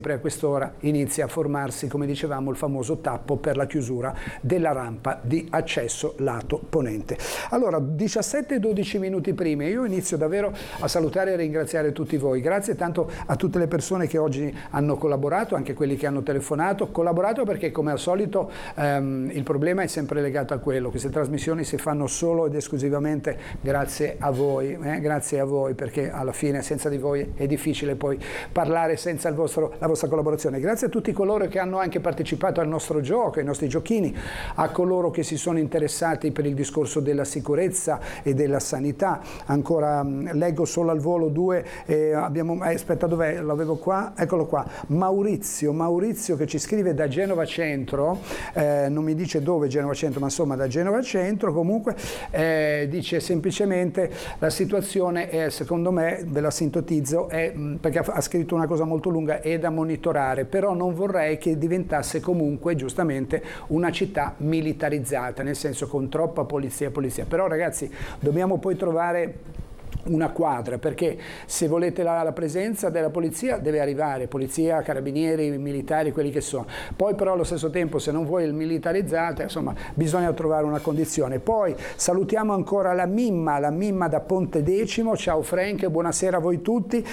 a quest'ora inizia a formarsi, come dicevamo, il famoso tappo per la chiusura della rampa di accesso lato ponente. Allora, 17-12 minuti prima, io inizio davvero a salutare e ringraziare tutti voi. Grazie tanto a tutte le persone che oggi hanno collaborato, anche quelli che hanno telefonato. Collaborato perché, come al solito, il problema è sempre legato a quello. Queste trasmissioni si fanno solo ed esclusivamente grazie a voi, perché alla fine senza di voi è difficile poi parlare senza la vostra collaborazione. Grazie a tutti coloro che hanno anche partecipato al nostro gioco, ai nostri giochini, a coloro che si sono interessati per il discorso della sicurezza e della sanità. Ancora leggo solo al volo due, aspetta, dov'è? L'avevo qua, eccolo qua, Maurizio che ci scrive da Genova Centro, non mi dice dove Genova Centro, ma insomma da Genova Centro. Comunque dice semplicemente la situazione è, secondo me, ve la sintetizzo, perché ha scritto una cosa molto lunga, è da monitorare, però non vorrei che diventasse comunque giustamente una città militarizzata, nel senso con troppa polizia. Però ragazzi, dobbiamo poi trovare una quadra, perché se volete la presenza della polizia deve arrivare, polizia, carabinieri, militari, quelli che sono. Poi però allo stesso tempo, se non vuoi il militarizzata, insomma, bisogna trovare una condizione. Poi salutiamo ancora la Mimma da Ponte Decimo. Ciao Frank, buonasera a voi tutti.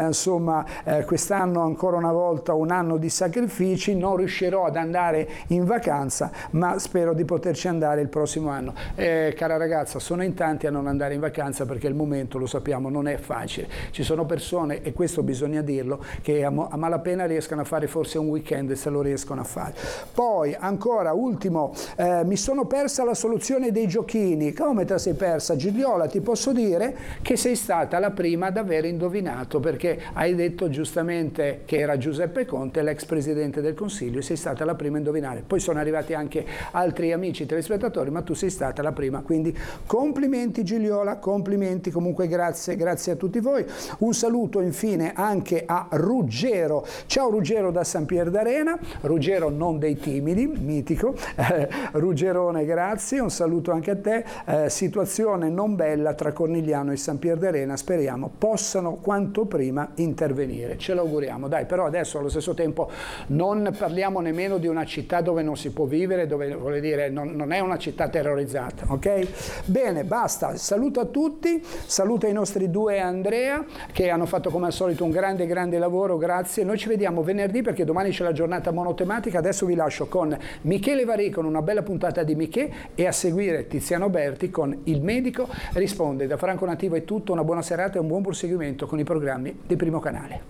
Quest'anno ancora una volta un anno di sacrifici, non riuscirò ad andare in vacanza, ma spero di poterci andare il prossimo anno. Cara ragazza, sono in tanti a non andare in vacanza perché il momento, lo sappiamo, non è facile. Ci sono persone, e questo bisogna dirlo, che a malapena riescono a fare forse un weekend, se lo riescono a fare. Poi ancora ultimo, mi sono persa la soluzione dei giochini. Come te la sei persa, Gigliola? Ti posso dire che sei stata la prima ad aver indovinato, perché hai detto giustamente che era Giuseppe Conte, l'ex presidente del Consiglio, e sei stata la prima a indovinare. Poi sono arrivati anche altri amici telespettatori, ma tu sei stata la prima, quindi complimenti Gigliola, complimenti. Comunque grazie a tutti voi. Un saluto infine anche a Ruggero. Ciao Ruggero da San Pier d'Arena, Ruggero non dei timidi, mitico, Ruggerone, grazie, un saluto anche a te. Situazione non bella tra Cornigliano e San Pier d'Arena, speriamo possano quanto prima intervenire, ce l'auguriamo, dai. Però adesso allo stesso tempo non parliamo nemmeno di una città dove non si può vivere, dove, vuol dire, non è una città terrorizzata, ok? Bene, basta, saluto a tutti, saluto ai nostri due Andrea che hanno fatto come al solito un grande lavoro, grazie. Noi ci vediamo venerdì perché domani c'è la giornata monotematica. Adesso vi lascio con Michele Varì con una bella puntata di Michè e a seguire Tiziano Berti con Il Medico Risponde. Da Franco Nativo è tutto, una buona serata e un buon proseguimento con i programmi di Primo Canale.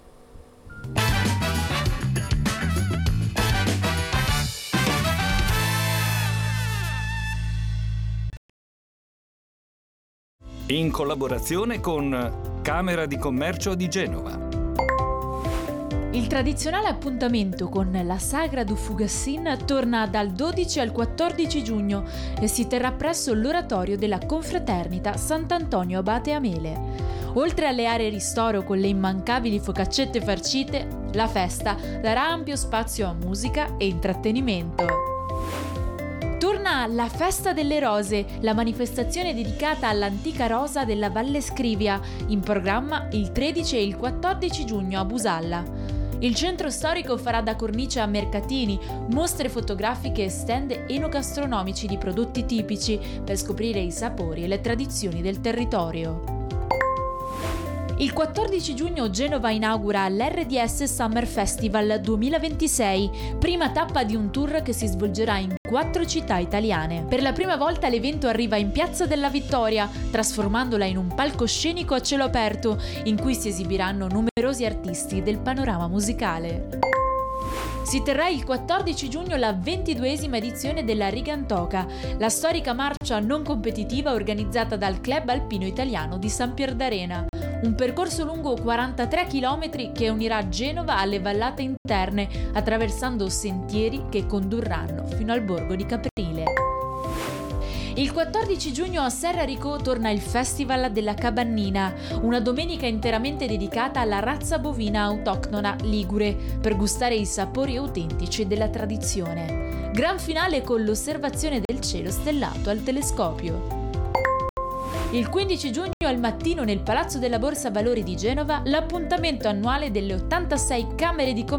In collaborazione con Camera di Commercio di Genova. Il tradizionale appuntamento con la Sagra du Fugassin torna dal 12 al 14 giugno e si terrà presso l'oratorio della Confraternita Sant'Antonio Abate a Mele. Oltre alle aree ristoro con le immancabili focaccette farcite, la festa darà ampio spazio a musica e intrattenimento. Torna la Festa delle Rose, la manifestazione dedicata all'antica rosa della Valle Scrivia, in programma il 13 e il 14 giugno a Busalla. Il centro storico farà da cornice a mercatini, mostre fotografiche e stand enogastronomici di prodotti tipici per scoprire i sapori e le tradizioni del territorio. Il 14 giugno Genova inaugura l'RDS Summer Festival 2026, prima tappa di un tour che si svolgerà in 4 città italiane. Per la prima volta l'evento arriva in Piazza della Vittoria, trasformandola in un palcoscenico a cielo aperto, in cui si esibiranno numerosi artisti del panorama musicale. Si terrà il 14 giugno la 22esima edizione della Rigantoca, la storica marcia non competitiva organizzata dal Club Alpino Italiano di San Pier d'Arena. Un percorso lungo 43 km che unirà Genova alle vallate interne, attraversando sentieri che condurranno fino al borgo di Caprile. Il 14 giugno a Serrarico torna il Festival della Cabannina, una domenica interamente dedicata alla razza bovina autoctona ligure, per gustare i sapori autentici della tradizione. Gran finale con l'osservazione del cielo stellato al telescopio. Il 15 giugno al mattino nel Palazzo della Borsa Valori di Genova l'appuntamento annuale delle 86 Camere di Commercio